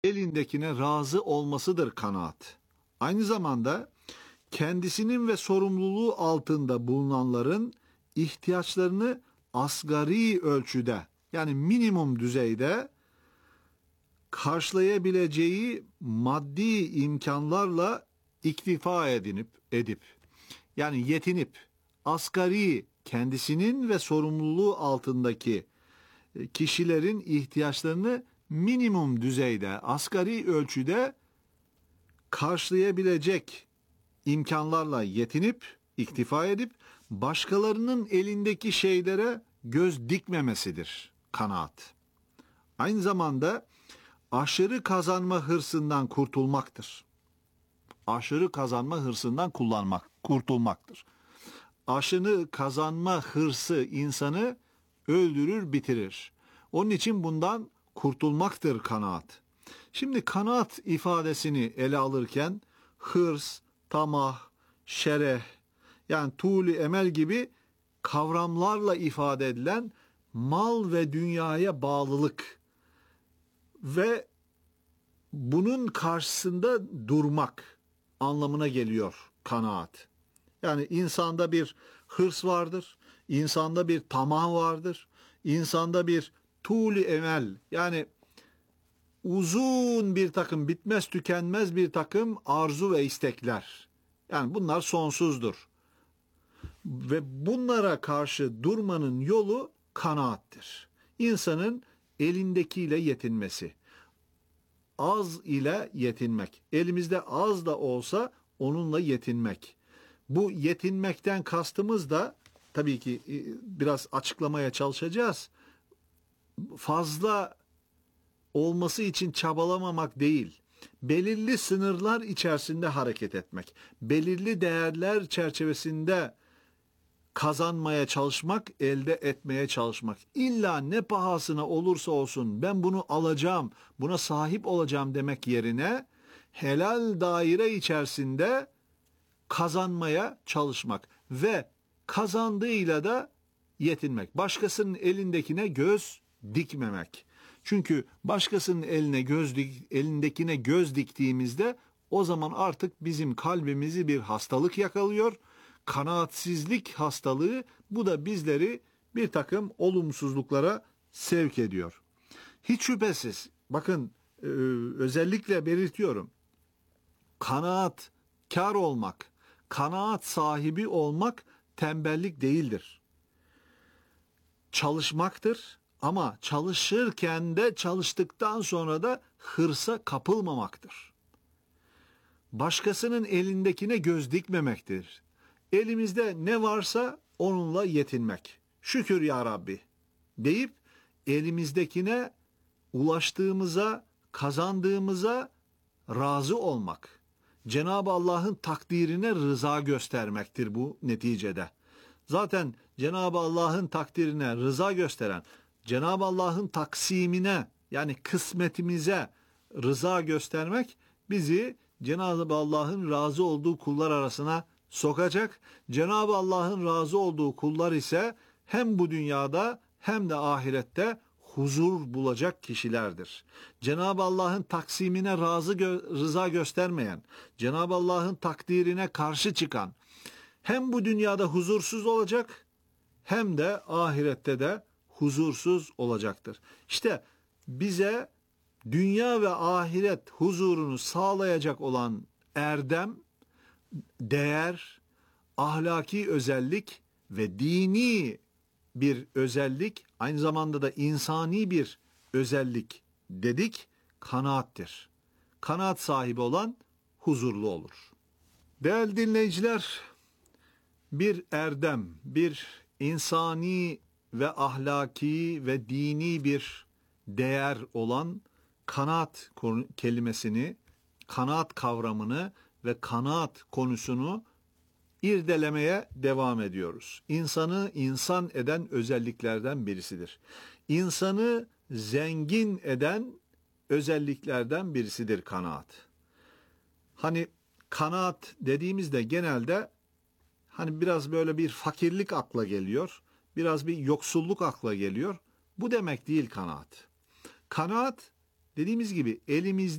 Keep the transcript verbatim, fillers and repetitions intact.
elindekine razı olmasıdır kanaat. Aynı zamanda kendisinin ve sorumluluğu altında bulunanların ihtiyaçlarını asgari ölçüde, yani minimum düzeyde karşılayabileceği maddi imkanlarla iktifa edinip edip yani yetinip asgari kendisinin ve sorumluluğu altındaki kişilerin ihtiyaçlarını minimum düzeyde, asgari ölçüde karşılayabilecek imkanlarla yetinip, iktifa edip başkalarının elindeki şeylere göz dikmemesidir kanaat. Aynı zamanda aşırı kazanma hırsından kurtulmaktır. Aşırı kazanma hırsından kullanmak, kurtulmaktır. Aşırı kazanma hırsı insanı öldürür, bitirir. Onun için bundan kurtulmaktır kanaat. Şimdi kanaat ifadesini ele alırken hırs, tamah, şereh, yani tuğli emel gibi kavramlarla ifade edilen mal ve dünyaya bağlılık ve bunun karşısında durmak anlamına geliyor kanaat. Yani insanda bir hırs vardır, insanda bir tamah vardır, insanda bir tuğli emel, yani uzun bir takım, bitmez tükenmez bir takım arzu ve istekler. Yani bunlar sonsuzdur. Ve bunlara karşı durmanın yolu kanaattir. İnsanın elindekiyle yetinmesi. Az ile yetinmek. Elimizde az da olsa onunla yetinmek. Bu yetinmekten kastımız da tabii ki biraz açıklamaya çalışacağız. Fazla olması için çabalamamak değil, belirli sınırlar içerisinde hareket etmek, belirli değerler çerçevesinde kazanmaya çalışmak, elde etmeye çalışmak. İlla ne pahasına olursa olsun ben bunu alacağım, buna sahip olacağım demek yerine helal daire içerisinde kazanmaya çalışmak ve kazandığıyla da yetinmek. Başkasının elindekine göz dikmemek. Çünkü başkasının eline göz dik, elindekine göz diktiğimizde o zaman artık bizim kalbimizi bir hastalık yakalıyor. Kanaatsizlik hastalığı, bu da bizleri bir takım olumsuzluklara sevk ediyor. Hiç şüphesiz, bakın özellikle belirtiyorum. Kanaatkar olmak, kanaat sahibi olmak tembellik değildir. Çalışmaktır. Ama çalışırken de çalıştıktan sonra da hırsa kapılmamaktır. Başkasının elindekine göz dikmemektir. Elimizde ne varsa onunla yetinmek. Şükür ya Rabbi deyip elimizdekine ulaştığımıza, kazandığımıza razı olmak. Cenab-ı Allah'ın takdirine rıza göstermektir bu neticede. Zaten Cenab-ı Allah'ın takdirine rıza gösteren, Cenab-ı Allah'ın taksimine, yani kısmetimize rıza göstermek bizi Cenab-ı Allah'ın razı olduğu kullar arasına sokacak. Cenab-ı Allah'ın razı olduğu kullar ise hem bu dünyada hem de ahirette huzur bulacak kişilerdir. Cenab-ı Allah'ın taksimine razı gö- rıza göstermeyen, Cenab-ı Allah'ın takdirine karşı çıkan hem bu dünyada huzursuz olacak hem de ahirette de huzursuz olacaktır. İşte bize dünya ve ahiret huzurunu sağlayacak olan erdem, değer, ahlaki özellik ve dini bir özellik, aynı zamanda da insani bir özellik dedik, kanaattir. Kanaat sahibi olan huzurlu olur. Değerli dinleyiciler, bir erdem, bir insani ve ahlaki ve dini bir değer olan kanaat kelimesini, kanaat kavramını ve kanaat konusunu irdelemeye devam ediyoruz. İnsanı insan eden özelliklerden birisidir. İnsanı zengin eden özelliklerden birisidir kanaat. Hani kanaat dediğimizde genelde hani biraz böyle bir fakirlik akla geliyor. Biraz bir yoksulluk akla geliyor. Bu demek değil kanaat. Kanaat dediğimiz gibi elimizde